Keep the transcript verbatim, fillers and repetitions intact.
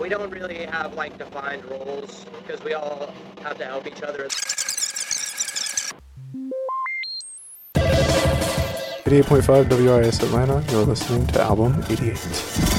we don't really have like defined roles because we all have to help each other. eighty-eight point five W I S Atlanta, you're listening to Album eighty-eight.